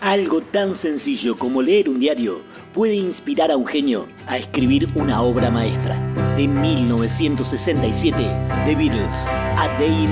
Algo tan sencillo como leer un diario puede inspirar a un genio a escribir una obra maestra. De 1967, The Beatles, A Day in